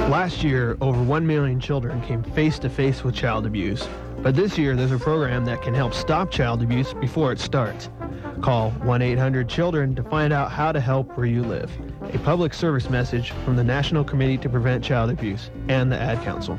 Last year, over 1 million children came face-to-face with child abuse. But this year, there's a program that can help stop child abuse before it starts. Call 1-800-CHILDREN to find out how to help where you live. A public service message from the National Committee to Prevent Child Abuse and the Ad Council.